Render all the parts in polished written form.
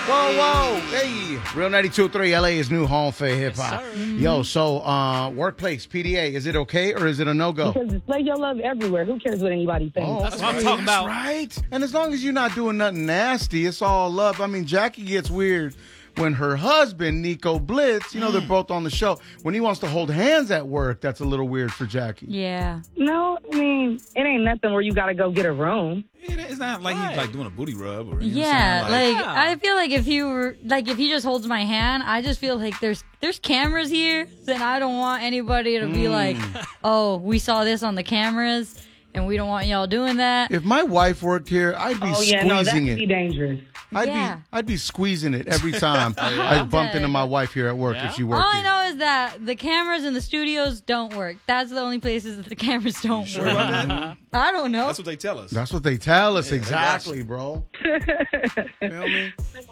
Whoa. Hey. Real 92.3 LA's new home for hip-hop. Yo, so workplace, PDA, is it okay or is it a no-go? Because display your love everywhere. Who cares what anybody thinks? Oh, That's what I'm talking about. Right. And as long as you're not doing nothing nasty, it's all love. I mean, Jackie gets weird when her husband, Nico Blitz, you know, they're both on the show. When he wants to hold hands at work, that's a little weird for Jackie. Yeah. No, I mean, it ain't nothing where you got to go get a room. It's not like he's like doing a booty rub or anything. Yeah, I feel like if he just holds my hand, I just feel like there's cameras here, then I don't want anybody to be like, oh, we saw this on the cameras, and we don't want y'all doing that. If my wife worked here, I'd be squeezing that'd it. be dangerous. I'd be squeezing it every time I bumped into my wife here at work if she worked All I here. know is that the cameras in the studios don't work. That's the only places that the cameras don't work. I don't know. That's what they tell us. That's what they tell us, exactly, bro. Feel me?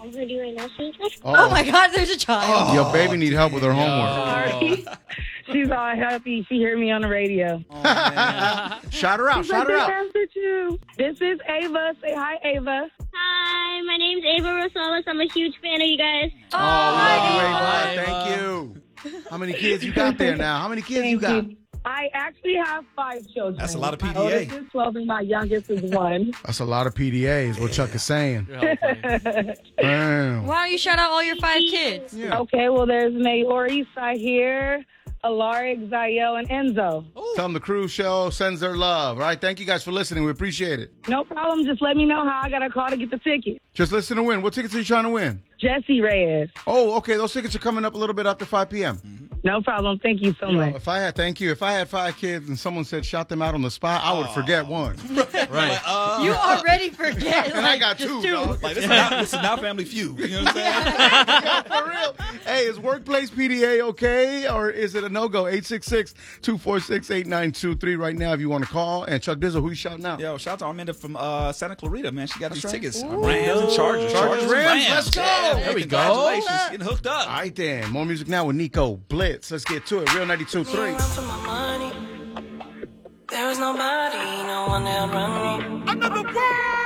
Oh my God, there's a child. Your baby need help with her homework. Sorry. She's all happy. She heard me on the radio. Shout her out, shout her out. This is Ava. Say hi, Ava. Hi, my name's Ava Rosales. I'm a huge fan of you guys. Oh, love you, Ava. Thank you. How many kids you got there now? How many kids you got? I actually have 5 children. That's a lot of My PDA. oldest is 12 and my youngest is 1. That's a lot of PDAs, what Chuck is saying. Damn. Why don't you shout out all your 5 kids? Yeah. Okay, well, there's Maori, Sahir, Alaric, Zayo, and Enzo. Tell them the cruise show sends their love. All right, thank you guys for listening. We appreciate it. No problem. Just let me know how I got to call to get the ticket. Just listen to win. What tickets are you trying to win? Jesse Reyes. Oh, okay. Those tickets are coming up a little bit after 5 p.m. No problem. Thank you so much. If I had 5 kids and someone said shout them out on the spot, I would forget one. Right. You already forget. And I got 2, dog. Like, this is now Family Feud. You know what I'm saying? Yeah, for real. Hey, is workplace PDA okay or is it a no-go? 866-246-8923 right now if you want to call. And Chuck Dizzle, who you shouting out? Yo, shout out to Arminda from Santa Clarita, man. She got these tickets. Rams and Chargers. Chargers, Rams. Let's go. There we go. Congratulations. Getting hooked up. All right, then. More music now with Nico Blitz. Let's get to it. Real 92.3. There is nobody, no one to run me. I'm number 1.